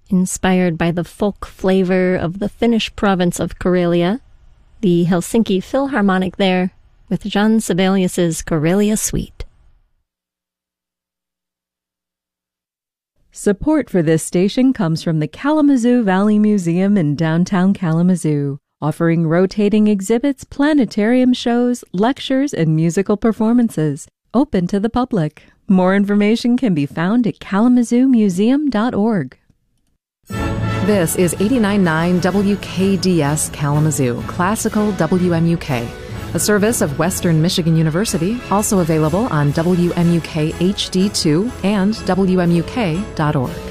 Inspired by the folk flavor of the Finnish province of Karelia, the Helsinki Philharmonic there with Jean Sibelius's Karelia Suite. Support for this station comes from the Kalamazoo Valley Museum in downtown Kalamazoo, offering rotating exhibits, planetarium shows, lectures, and musical performances, open to the public. More information can be found at kalamazoomuseum.org. This is 89.9 WKDS Kalamazoo, Classical WMUK, a service of Western Michigan University, also available on WMUK HD2 and WMUK.org.